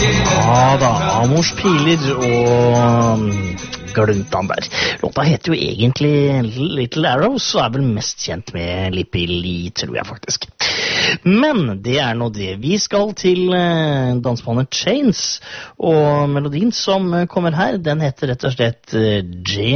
Ja da, Amors piler og gluntan der. Låta heter jo egentlig Little Arrows, og vel mest kjent med Lippi Lee, tror jeg faktisk. Men det nå det. Vi skal til dansbandet Chains, og melodien som kommer her, den heter rett og slett Jane.